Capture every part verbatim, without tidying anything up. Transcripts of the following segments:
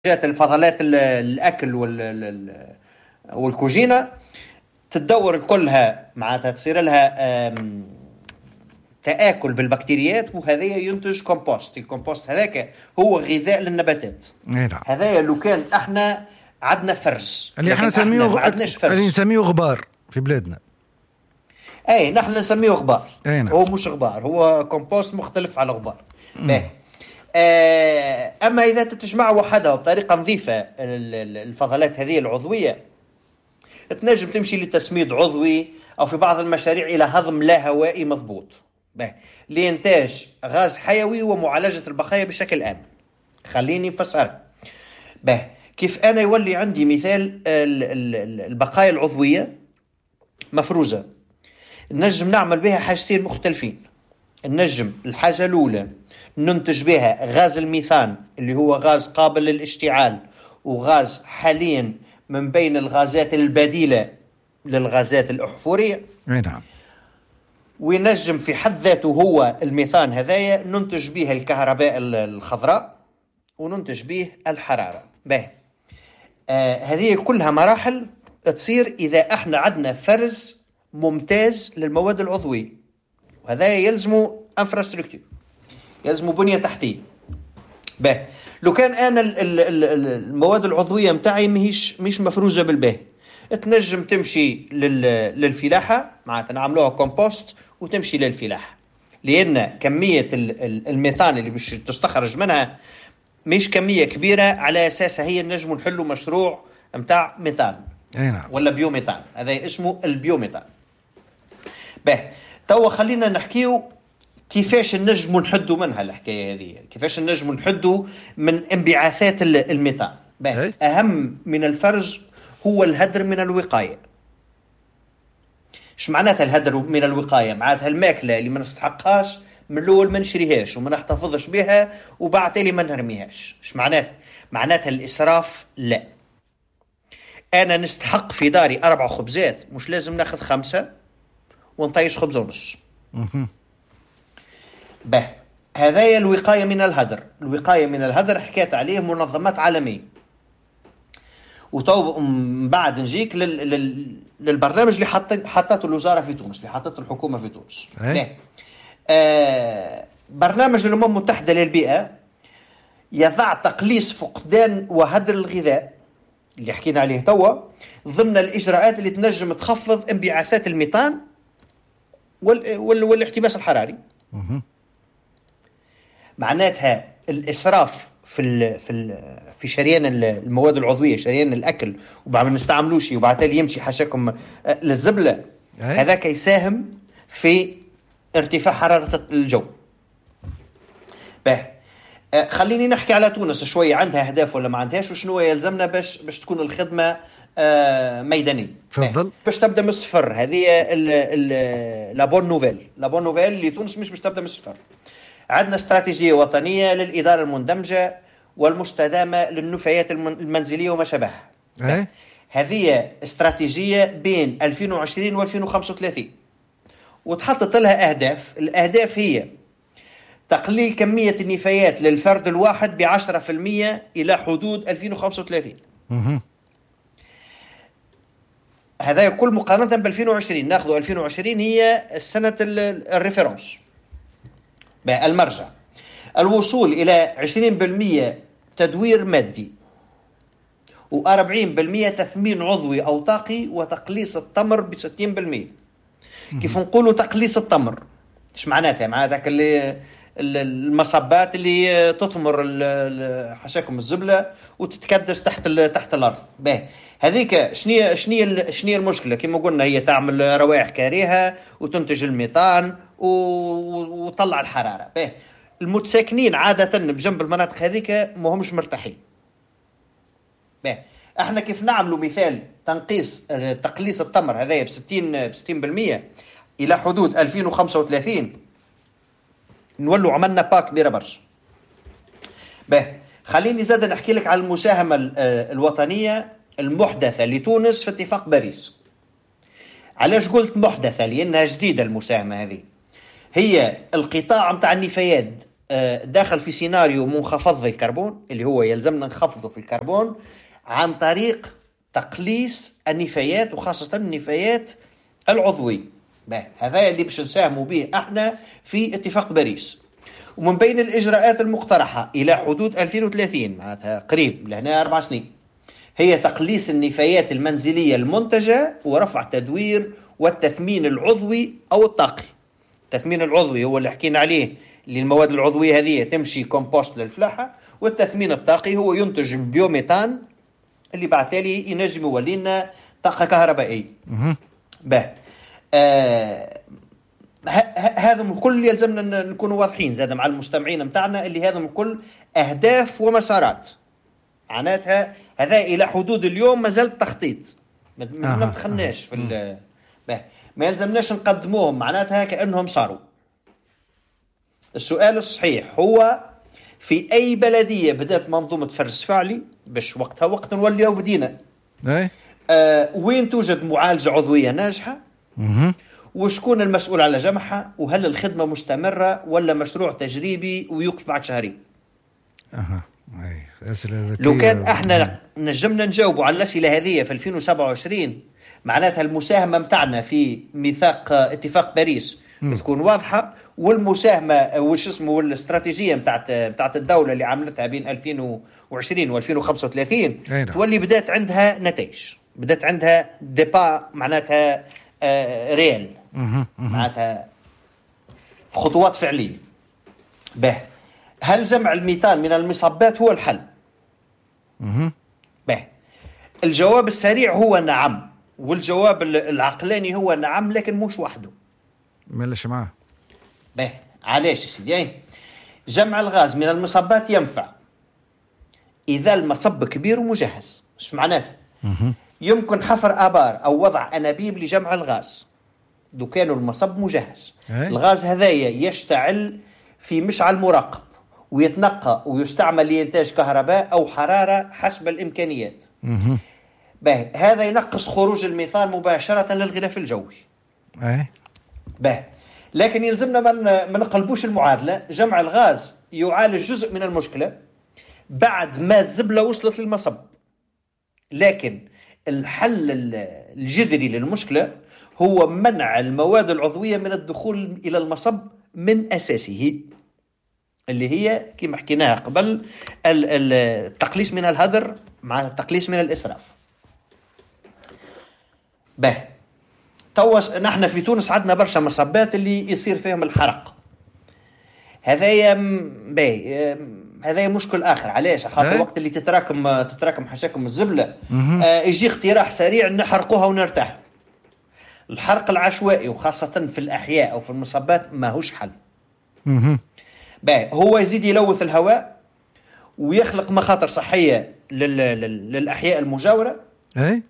جات الفضلات الاكل وال والكوجينه تتدور كلها معناتها تصير لها تآكل بالبكتيريات، وهذا ينتج كومبوست. الكومبوست هذاك هو غذاء للنباتات. هذا لو كان احنا عندنا فرز اللي احنا نسميه غ... اللي نسميه غبار في بلادنا. اي نحن نسميه غبار. هو مش غبار، هو كومبوست مختلف على غبار. آه اما اذا تجمع وحدها بطريقه نظيفه الفضلات هذه العضويه تنجم تمشي لتسميد عضوي او في بعض المشاريع الى هضم لا هوائي مضبوط لإنتاج غاز حيوي ومعالجه البقايا بشكل امن. خليني نفسر به كيف انا يولي عندي مثال البقايا العضويه مفروزه، نجم نعمل بها حاجتين مختلفين. النجم الحاجه الاولى ننتج بها غاز الميثان اللي هو غاز قابل للاشتعال وغاز حاليا من بين الغازات البديلة للغازات الأحفورية. نعم. وينجم في حد ذاته هو الميثان هذايا ننتج به الكهرباء الخضراء وننتج به الحرارة. به آه هذه كلها مراحل تصير إذا احنا عندنا فرز ممتاز للمواد العضوية، وهذا يلزمه انفراستركتور، يلزمه بنية تحتية. به لو كان انا المواد العضويه متاعي مش مش مفروزه بالباه، تنجم تمشي للفلاحه معناتها نعملوها كومبوست وتمشي للفلاحه، لان كميه الميثان اللي باش تستخرج منها مش كميه كبيره على اساسها هي نجم نحلوا مشروع متاع ميثان ولا بيوميثان. هذا اسمه البيوميثان. به توا خلينا نحكيو كيفاش النجم نحدوا منها الحكاية هذه، كيفاش النجم نحدوا من انبعاثات الميثان. أهم من الفرز هو الهدر من الوقاية. إيش معناتها الهدر من الوقاية؟ معناتها الماكلة اللي ما نستحقهاش من الأول ما نشريهاش وما نحتفظش بها وبعد تالي ما نرميهاش. إيش معناتها؟ معناتها الإسراف لا. أنا نستحق في داري أربع خبزات، مش لازم ناخذ خمسة ونطيش خبزة ونص. به هذا الوقاية من الهدر. الوقاية من الهدر حكيت عليه منظمات عالمية، وطو بعد نجيك لل... لل... للبرنامج اللي حط... حطته الوزارة في تونس، اللي حطته الحكومة في تونس. آه... برنامج الأمم المتحدة للبيئة يضع تقليص فقدان وهدر الغذاء اللي حكينا عليه توا ضمن الإجراءات اللي تنجم تخفض انبعاثات الميثان وال... وال... والاحتباس الحراري. معناتها الإسراف في ال في ال في شريان المواد العضوية، شريان الأكل، وبعد ما نستعملوش وبعد تالي يمشي حاشاكم للزبلة، هذاك يساهم في ارتفاع حرارة الجو. به خليني نحكي على تونس شوية، عندها أهداف ولا ما عندهاش، وشنو يلزمنا باش باش تكون الخدمة ميدانية. تفضل. باش تبدأ من الصفر. هذه لا بون نوفيل، لا بون نوفيل اللي تونس مش باش تبدأ من الصفر. عندنا استراتيجية وطنية للإدارة المندمجة والمستدامة للنفايات المنزلية وما شابهها. أه؟ هذه استراتيجية بين ألفين وعشرين و ألفين وخمسة وثلاثين، وتحطت لها أهداف. الأهداف هي تقليل كمية النفايات للفرد الواحد بعشرة في المية إلى حدود ألفين وخمسة وثلاثين. أه. هذا كل مقارنة ب ألفين وعشرين. ناخذ ألفين وعشرين هي السنة الريفرنس، المرجع. الوصول إلى عشرين بالمئة تدوير مادي وأربعين بالمئة تثمين عضوي أو طاقي وتقليص التمر بستين بالمئة. كيف نقولوا تقليص التمر؟ إيش معناتها؟ معناتها اللي المصبات اللي تطمر حشاكم الزبلة وتتكدس تحت تحت الأرض. به هذيك شنية شنية شنية المشكلة؟ كما قلنا هي تعمل روائح كريهة وتنتج الميثان وطلع الحرارة. به المتساكنين عادة بجنب المناطق هذيك ما همش مرتاحين. به احنا كيف نعملوا مثال تنقيص تقليص التمر هذايا بستين بستين بالمئة إلى حدود ألفين وخمسة وثلاثين، نولوا عملنا باك كبيرة برشا. به خليني زاد نحكي لك على المساهمة الوطنية المحدثة لتونس في اتفاق باريس. علاش قلت محدثة؟ لأنها جديدة المساهمة هذه. هي القطاع متاع النفايات داخل في سيناريو منخفض الكربون اللي هو يلزمنا نخفضه في الكربون عن طريق تقليص النفايات وخاصة النفايات العضوية. هذا اللي باش نساهموا به احنا في اتفاق باريس. ومن بين الإجراءات المقترحة إلى حدود ألفين وثلاثين معناتها قريب لهنا أربع سنين هي تقليص النفايات المنزلية المنتجة ورفع تدوير والتثمين العضوي أو الطاقي. التثمين العضوي هو اللي حكينا عليه، اللي المواد العضوية هذه تمشي كومبوست للفلاحة، والتثمين الطاقي هو ينتج بيوميتان اللي بعتالي ينجم يولينا طاقة كهربائية. به آه هذا من كل يلزمنا نكون واضحين زاد مع المستمعين متاعنا اللي هذا من كل أهداف ومسارات معناتها هذا إلى حدود اليوم ما زال تخطيط ما آه. دخلناش في آه. ما يلزمناش نقدموهم معناتها كأنهم صاروا. السؤال الصحيح هو في أي بلدية بدأت منظومة فرز فعلي باش وقتها وقت نولي وبدينا آه وين توجد معالجة عضوية ناجحة مه. وشكون المسؤول على جمعها، وهل الخدمة مستمرة ولا مشروع تجريبي ويوقف بعد شهرين. أها لو كان احنا نجمنا نجاوبوا على الأسئلة هذه في ألفين وسبعة وعشرين معناتها المساهمة متاعنا في ميثاق اتفاق باريس تكون واضحة، والمساهمة وش اسمه والاستراتيجية متاعت متاعت الدولة اللي عملتها بين ألفين وعشرين وألفين وخمسة وثلاثين تولي بدأت عندها نتائج، بدأت عندها ديبا معناتها آه ريال معناتها خطوات فعلية. به هل جمع الميثان من المصبات هو الحل؟ به الجواب السريع هو نعم، والجواب العقلاني هو نعم لكن مش وحده. مالش معاه. به علاش يا سيدي؟ جمع الغاز من المصبات ينفع إذا المصب كبير ومجهز. ايش معناته؟ يمكن حفر آبار أو وضع أنابيب لجمع الغاز لو كانوا المصب مجهز. هي. الغاز هذايا يشتعل في مشعل مراقب ويتنقى ويستعمل لإنتاج كهرباء أو حرارة حسب الإمكانيات. به هذا ينقص خروج الميثان مباشرة للغلاف الجوي. هي. به لكن يلزمنا ما نقلبوش المعادلة. جمع الغاز يعالج جزء من المشكلة بعد ما الزبلة وصلت للمصب، لكن الحل الجذري للمشكلة هو منع المواد العضوية من الدخول إلى المصب من أساسه، اللي هي كما حكيناها قبل التقليص من الهدر مع التقليص من الإسراف. به توس نحن في تونس عندنا برشا مصبات اللي يصير فيهم الحرق. هذايا باهي هذايا مشكل آخر. علاش؟ خاطر وقت اللي تتراكم تتراكم حشاكم الزبلة آه يجي اقتراح سريع نحرقوها ونرتاح. الحرق العشوائي وخاصة في الأحياء أو في المصبات ما هوش حل. باهي هو يزيد يلوث الهواء ويخلق مخاطر صحية لل... لل... للأحياء المجاورة. أي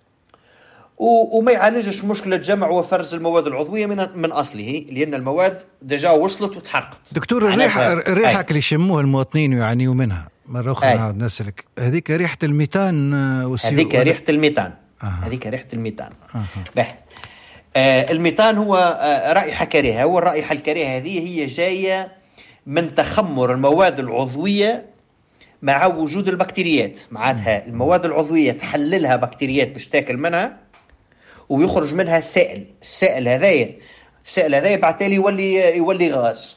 وما يعالجش مشكلة جمع وفرز المواد العضوية من من أصله، لأن المواد دجا وصلت وتحرقت. دكتور الريحة الريحة اللي يشموها المواطنين ويعانيوا منها مرة أخرى نعاود نسألك، هذيك ريحة الميثان والسيو هذيك ريحة الميثان هذيك ريحة الميثان به آه الميثان هو آه رائحة كريهة، والرائحة الكريهة هذه هي جاية من تخمر المواد العضوية مع وجود البكتيريات. معناتها المواد العضوية تحللها بكتيريات باش تاكل منها ويخرج منها سائل. السائل هذايا السائل هذايا بعتالي يولي يولي غاز.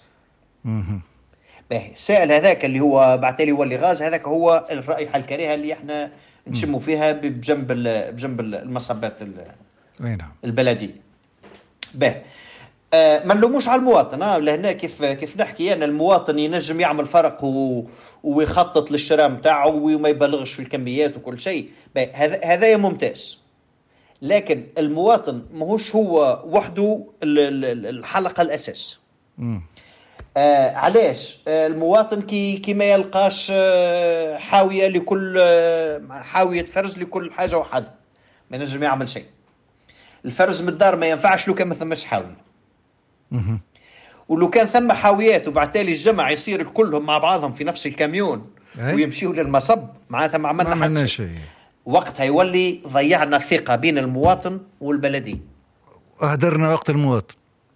باهي السائل هذاك اللي هو بعتالي يولي غاز هذاك هو الرائحة الكريهة اللي احنا نشموا فيها بجنب بجنب المصبات البلدية. باهي آه ما نلوموش على المواطن اه لهنا كيف كيف نحكي انا المواطن ينجم يعمل فرق و... ويخطط للشراء نتاعه وما يبلغش في الكميات وكل شيء. هذا هذا ممتاز، لكن المواطن ماهوش هو وحده الحلقة الأساس. آه علاش؟ آه المواطن كي كي ما يلقاش آه حاوية لكل آه حاوية فرز لكل حاجة وحدها ما ينجم يعمل شيء. الفرز من الدار ما ينفعش لو كان ما ثمش حاوية. ولو كان ثم حاويات وبعتالي الجمع يصير كلهم مع بعضهم في نفس الكاميون ويمشيوا للمصب معناتها ما عملنا حاجة شيء. وقتها يولي ضيعنا الثقة بين المواطن والبلدي، أهدرنا وقت المواطن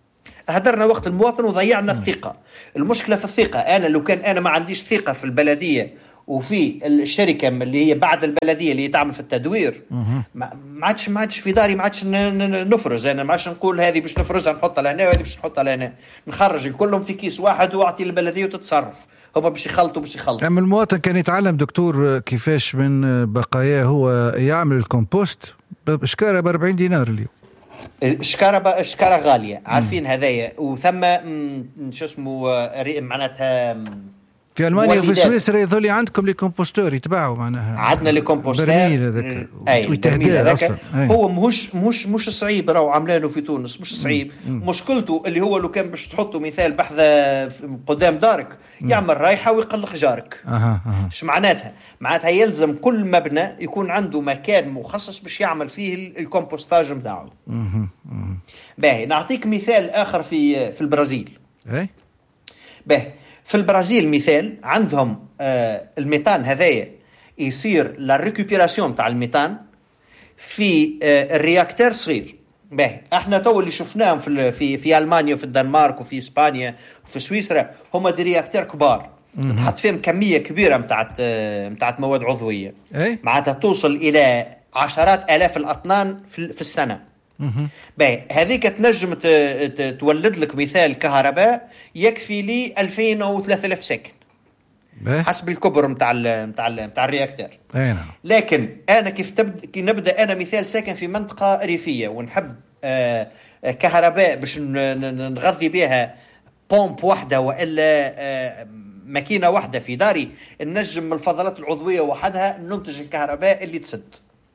هدرنا وقت المواطن وضيعنا الثقة. المشكلة في الثقة. أنا لو كان أنا ما عنديش ثقة في البلدية وفي الشركة اللي هي بعد البلدية اللي تعمل في التدوير، ما عادش ما عادش في داري ما عادش نفرز. أنا ما عادش نقول هذه باش نفرزها نحطها لهنا وهذه باش نحطها لهنا، نخرج الكلهم في كيس واحد وأعطي البلدية وتتصرف. هما باش يخلطوا باش يخلطوا. أما المواطن كان يتعلم دكتور كيفاش من بقاياه هو يعمل الكومبوست بشكارة بأربعين دينار اليوم. شكارة شكارة غالية عارفين هذايا. وثم شو اسمه معناتها في ألمانيا وفي سويسرا يظل عندكم لي كومبوستور يتباعوا معناها. عندنا لي كومبوستور برميل هذاك وتهدئة أصلا. هو مش مش مش صعيب راهو عاملينه في تونس مش صعيب. مم. مشكلته اللي هو لو كان باش تحطه مثال بحذا قدام دارك مم. يعمل رايحة ويقلق جارك. أها أها. إيش معناتها؟ معناتها يلزم كل مبنى يكون عنده مكان مخصص باش يعمل فيه الكومبوستاج متاعه. باهي نعطيك مثال آخر في في البرازيل. إيه. باهي في البرازيل مثال عندهم آه الميثان هذايا يصير لا ريكوبيراسيون تاع الميثان في آه الرياكتور صغير. باهي احنا تو اللي شفناهم في في في المانيا وفي الدنمارك وفي اسبانيا وفي سويسرا هما دي رياكتور كبار تحط فيهم كميه كبيره نتاع نتاع مواد عضويه معناتها توصل الى عشرات الاف الاطنان في, في السنه. باهي هذيك تنجم تولد لك مثال كهرباء يكفي لي ألفين أو ثلاثة آلاف ساكن حسب الكبر متاع متاع متاع الرياكتور. لكن انا كيف تبدا كي نبدا انا مثال ساكن في منطقه ريفيه ونحب آه كهرباء باش نغذي بها بومب واحده والا آه ماكينه واحده في داري ننجم من الفضلات العضويه وحدها ننتج الكهرباء اللي تسد.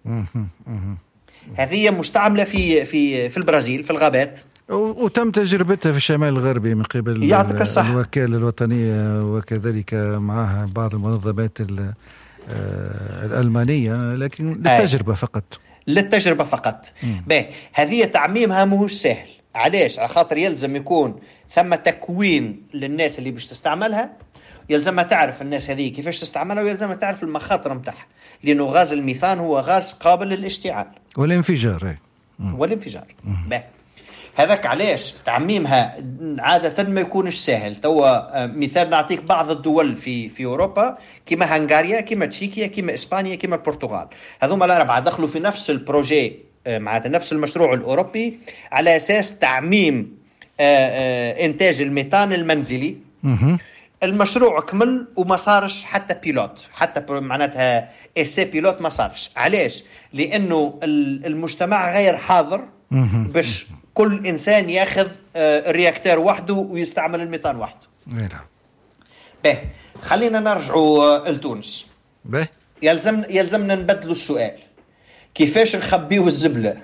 هذه مستعملة في في في البرازيل في الغابات وتم تجربتها في الشمال الغربي من قبل الوكالة الوطنية وكذلك معها بعض المنظمات الألمانية لكن للتجربة فقط للتجربة فقط. باهي هذه تعميمها مش سهل. علاش؟ على خاطر يلزم يكون ثم تكوين للناس اللي باش تستعملها يلزمها تعرف الناس هذه كيفاش تستعملها ويلزمها تعرف المخاطر متاعها لأنه غاز الميثان هو غاز قابل للاشتعال والانفجار. والانفجار. هذاك علاش تعميمها عادة ما يكونش سهل. توا مثال نعطيك بعض الدول في في أوروبا كما هنغاريا كما تشيكيا كما إسبانيا كما البرتغال هذوما الأربعة دخلوا في نفس البروجي معناتها نفس المشروع الأوروبي على أساس تعميم إنتاج الميثان المنزلي. المشروع كمل وما صارش حتى بيلوت حتى معناتها إسي بيلوت ما صارش. علاش؟ لأنه المجتمع غير حاضر باش كل إنسان يأخذ الرياكتور وحده ويستعمل الميثان وحده. به خلينا نرجعوا لتونس. به يلزم يلزمنا نبدلوا السؤال كيفاش نخبيوا الزبلة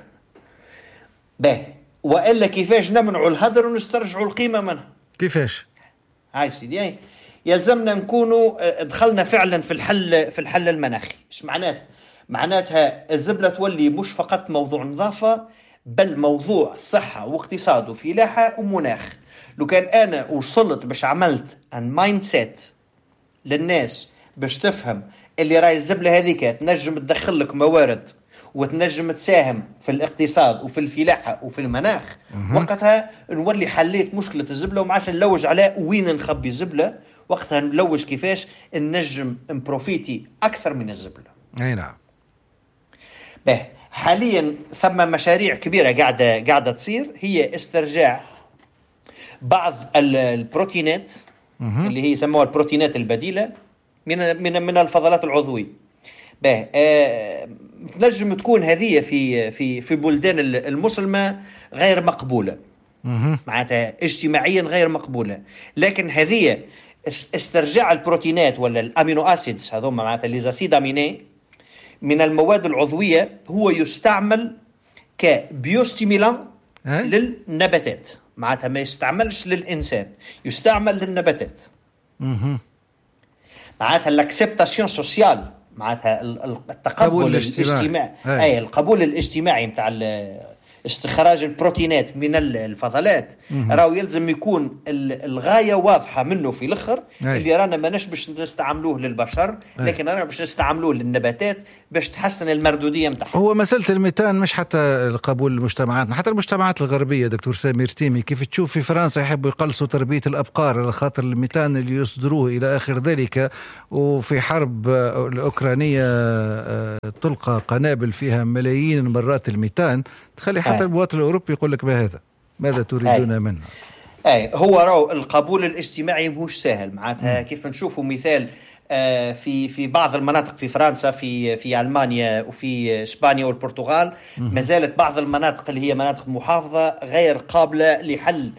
به وإلا كيفاش نمنعوا الهدر ونسترجعوا القيمة منها. كيفاش؟ هاي سيدي يلزمنا نكونوا دخلنا فعلا في الحل في الحل المناخي. ايش معناتها؟ معناتها الزبلة تولي مش فقط موضوع نظافة بل موضوع صحة واقتصاد وفلاحة ومناخ. لو كان أنا وصلت باش عملت ان مايند سيت للناس باش تفهم اللي راي الزبلة هذيك تنجم تدخل لك موارد وتنجم تساهم في الاقتصاد وفي الفلاحة وفي المناخ وقتها نولي حليت مشكلة الزبلة وما عادش نلوج على وين نخبي الزبلة. وقتها نلوج كيفاش ننجم نبروفيتي أكثر من الزبلة. أي نعم. به حاليا ثم مشاريع كبيرة قاعدة قاعدة تصير هي استرجاع بعض البروتينات اللي هي يسموها البروتينات البديلة من من من الفضلات العضوية. به آه نجم تكون هذه في في في بلدان المسلمة غير مقبولة معناتها اجتماعيا غير مقبولة. لكن هذه استرجاع البروتينات ولا الامينو اسيدز هذوما معناتها ليزاسيد اميني من المواد العضوية هو يستعمل كبيوستيميلان للنباتات معناتها ما يستعملش للإنسان يستعمل للنباتات. معناتها الاكسبتاسيون سوسيال معناتها التقبل الاجتماعي أي القبول الاجتماعي متاع استخراج البروتينات من الفضلات، راهو يلزم يكون الغايه واضحه منه في الاخر، اللي رانا ماناش باش نستعملوه للبشر، لكن رانا باش نستعملوه للنباتات باش تحسن المردوديه نتاعها. هو مساله الميثان مش حتى قبول المجتمعات، حتى المجتمعات الغربيه. دكتور سامي رتيمي، كيف تشوف في فرنسا يحبوا يقلصوا تربيه الابقار على خاطر الميثان اللي يصدروه الى اخر ذلك، وفي حرب الاوكرانيه تلقى قنابل فيها ملايين المرات الميثان، تخلي حتى المواطن الاوروبي يقول لك ما هذا، ماذا تريدون منا؟ اي هو راهو القبول الاجتماعي مش سهل معناتها. كيف نشوفوا مثال في في بعض المناطق في فرنسا، في في المانيا وفي اسبانيا والبرتغال، ما زالت بعض المناطق اللي هي مناطق محافظه غير قابله لحل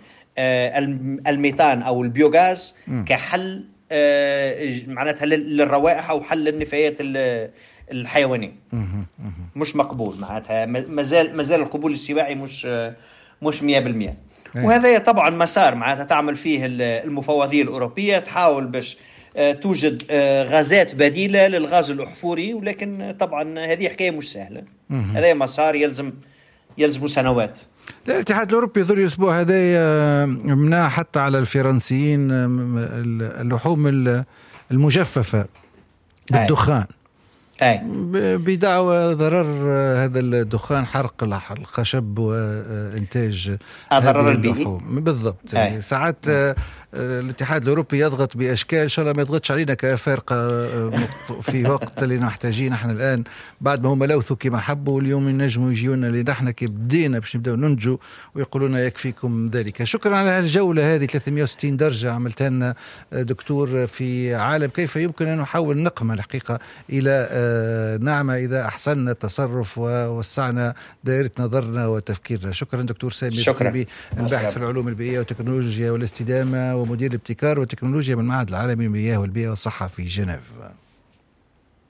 الميثان او البيوغاز كحل معناتها للروائح او حل للنفايات الحيوانيه. مش مقبول معناتها، ما زال ما زال القبول الاجتماعي مش مش مية بالمية. وهذا طبعا مسار معناتها تعمل فيه المفوضيه الاوروبيه، تحاول باش توجد غازات بديله للغاز الاحفوري، ولكن طبعا هذه حكايه مش سهله. هذا مسار يلزم يلزم سنوات. الاتحاد الأوروبي يظل الأسبوع هذا منع حتى على الفرنسيين اللحوم المجففة بالدخان، أي. بدعوى ضرر هذا الدخان، حرق الخشب وإنتاج الضرر البيئي بالضبط. يعني ساعات الاتحاد الأوروبي يضغط بأشكال إن شاء الله ما يضغطش علينا كأفارقة في وقت اللي نحتاجين احنا الآن، بعد ما هم لوثوا كما حبوا، واليوم ينجموا يجيونا اللي نحن كي بدينا باش نبداو ننجو ويقولون يكفيكم ذلك. شكرا على الجولة هذه ثلاثمئة وستين درجة عملتها لنا دكتور في عالم كيف يمكن أن نحول نقمة الحقيقة إلى نعمة إذا أحسننا التصرف ووسعنا دائرة نظرنا وتفكيرنا. شكرا دكتور سامي رتيمي، الباحث في العلوم البيئية والتكنولوجيا والاستدامة ومدير الابتكار والتكنولوجيا بالمعهد العالمي للمياه والبيئة والصحة في جنيف.